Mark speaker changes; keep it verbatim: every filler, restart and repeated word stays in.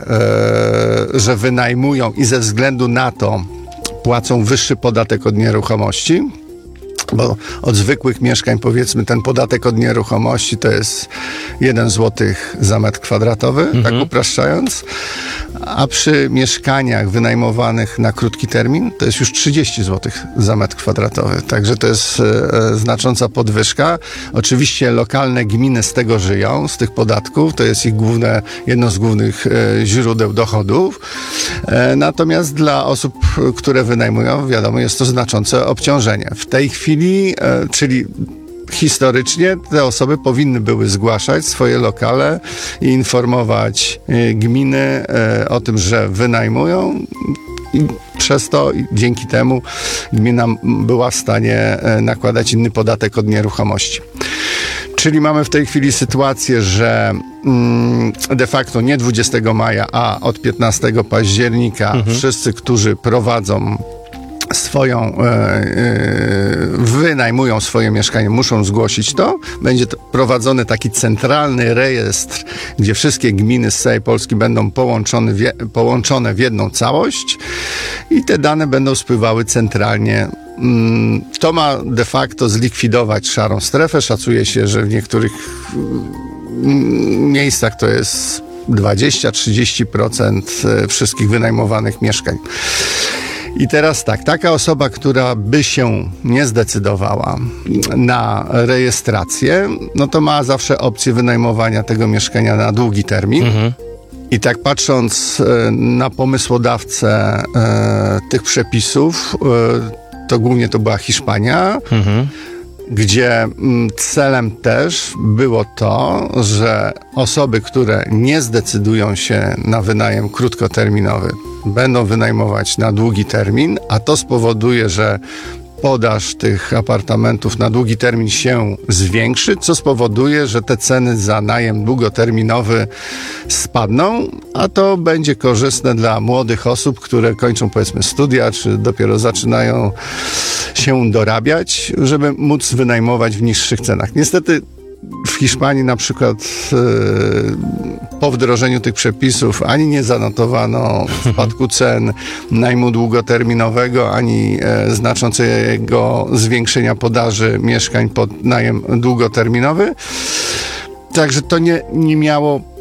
Speaker 1: e, że wynajmują i ze względu na to płacą wyższy podatek od nieruchomości, bo od zwykłych mieszkań, powiedzmy, ten podatek od nieruchomości to jest jeden złotych za metr kwadratowy, mhm. tak upraszczając, a przy mieszkaniach wynajmowanych na krótki termin to jest już trzydzieści złotych za metr kwadratowy. Także to jest e, znacząca podwyżka. Oczywiście lokalne gminy z tego żyją, z tych podatków. To jest ich główne, jedno z głównych e, źródeł dochodów. E, natomiast dla osób, które wynajmują, wiadomo, jest to znaczące obciążenie. W tej chwili, e, czyli historycznie te osoby powinny były zgłaszać swoje lokale i informować y, gminy y, o tym, że wynajmują. I przez to, dzięki temu gmina była w stanie y, nakładać inny podatek od nieruchomości. Czyli mamy w tej chwili sytuację, że mm, de facto nie dwudziestego maja, a od piętnastego października mhm. wszyscy, którzy prowadzą swoją, e, e, wynajmują swoje mieszkanie, muszą zgłosić to. Będzie to prowadzony taki centralny rejestr, gdzie wszystkie gminy z całej Polski będą połączone w, je, połączone w jedną całość i te dane będą spływały centralnie. To ma de facto zlikwidować szarą strefę. Szacuje się, że w niektórych miejscach to jest dwadzieścia do trzydziestu procent wszystkich wynajmowanych mieszkań. I teraz tak, taka osoba, która by się nie zdecydowała na rejestrację, no to ma zawsze opcję wynajmowania tego mieszkania na długi termin. Mhm. I tak patrząc na pomysłodawcę e, tych przepisów, e, to głównie to była Hiszpania, mhm. gdzie celem też było to, że osoby, które nie zdecydują się na wynajem krótkoterminowy, będą wynajmować na długi termin, a to spowoduje, że podaż tych apartamentów na długi termin się zwiększy, co spowoduje, że te ceny za najem długoterminowy spadną, a to będzie korzystne dla młodych osób, które kończą, powiedzmy, studia, czy dopiero zaczynają się dorabiać, żeby móc wynajmować w niższych cenach. Niestety w Hiszpanii na przykład e, po wdrożeniu tych przepisów ani nie zanotowano spadku cen najmu długoterminowego, ani e, znaczącego zwiększenia podaży mieszkań pod najem długoterminowy. Także to nie, nie miało